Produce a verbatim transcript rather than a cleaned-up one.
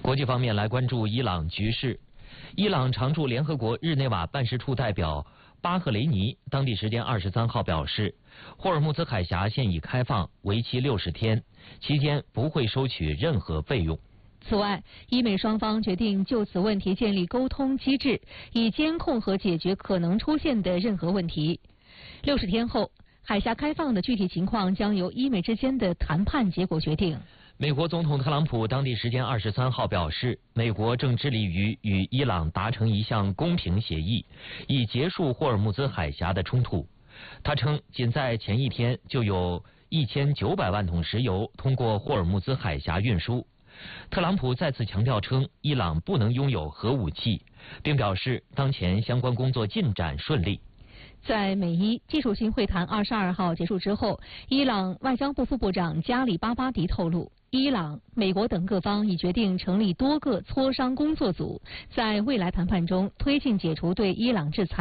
国际方面来关注伊朗局势。伊朗常驻联合国日内瓦办事处代表巴赫雷尼当地时间二十三号表示，霍尔木兹海峡现已开放，为期六十天，期间不会收取任何费用。 此外，伊美双方决定就此问题建立沟通机制，以监控和解决可能出现的任何问题。六十天后，海峡开放的具体情况将由伊美之间的谈判结果决定。 美国总统特朗普当地时间二十三号表示，美国正致力于与伊朗达成一项公平协议，以结束霍尔木兹海峡的冲突。他称，仅在前一天就有一千九百万桶石油通过霍尔木兹海峡运输。特朗普再次强调称，伊朗不能拥有核武器，并表示当前相关工作进展顺利。 在美伊技术性会谈二十二号结束之后，伊朗外交部副部长加里巴巴迪透露，伊朗、美国等各方已决定成立多个磋商工作组，在未来谈判中推进解除对伊朗制裁。